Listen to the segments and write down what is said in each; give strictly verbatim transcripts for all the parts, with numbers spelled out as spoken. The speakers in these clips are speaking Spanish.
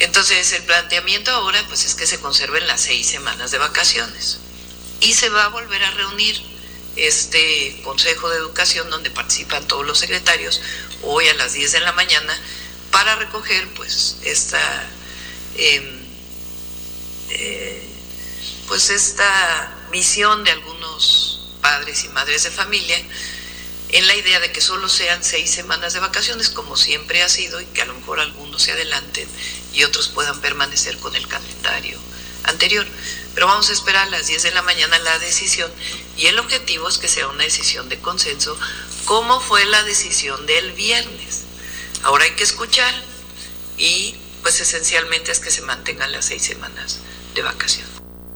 Entonces el planteamiento ahora pues es que se conserven las seis semanas de vacaciones y se va a volver a reunir este Consejo de Educación donde participan todos los secretarios hoy a las diez de la mañana para recoger pues esta eh, eh, pues esta visión de algunos padres y madres de familia en la idea de que solo sean seis semanas de vacaciones como siempre ha sido y que a lo mejor algunos se adelanten y otros puedan permanecer con el calendario anterior. Pero vamos a esperar a las diez de la mañana la decisión y el objetivo es que sea una decisión de consenso como fue la decisión del viernes. Ahora hay que escuchar y pues esencialmente es que se mantengan las seis semanas de vacación.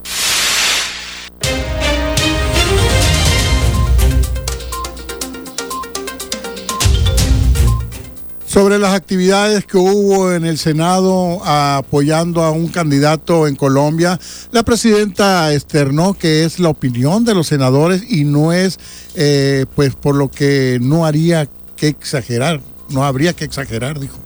Sobre las actividades que hubo en el Senado apoyando a un candidato en Colombia, la presidenta externó que es la opinión de los senadores y no es, eh, pues, por lo que no haría que exagerar, no habría que exagerar, dijo.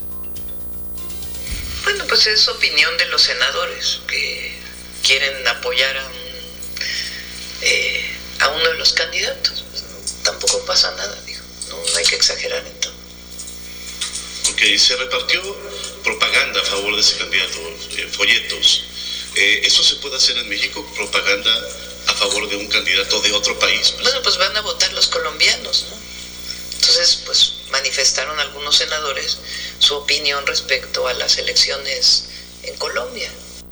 Bueno, pues es opinión de los senadores que quieren apoyar a, un, eh, a uno de los candidatos. Pues no, tampoco pasa nada, dijo. No, no hay que exagerar en todo. Porque se repartió propaganda a favor de ese candidato, eh, folletos. Eh, ¿Eso se puede hacer en México? ¿Propaganda a favor de un candidato de otro país? Pues, bueno, pues van a votar los colombianos, ¿no? Entonces, pues manifestaron algunos senadores su opinión respecto a las elecciones en Colombia.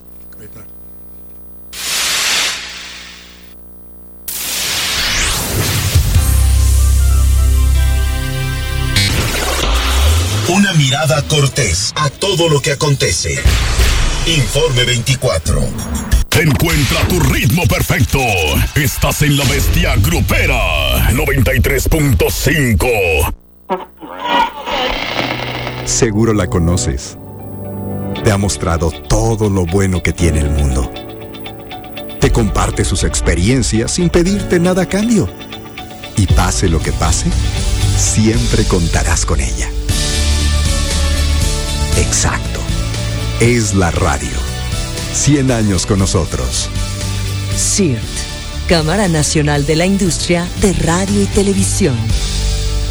Una mirada cortés a todo lo que acontece. Informe veinticuatro. Encuentra tu ritmo perfecto. Estás en La Bestia Grupera noventa y tres punto cinco. Seguro la conoces. Te ha mostrado todo lo bueno que tiene el mundo. Te comparte sus experiencias sin pedirte nada a cambio. Y pase lo que pase, siempre contarás con ella. Exacto. Es la radio. cien años con nosotros. C I R T, Cámara Nacional de la Industria de Radio y Televisión.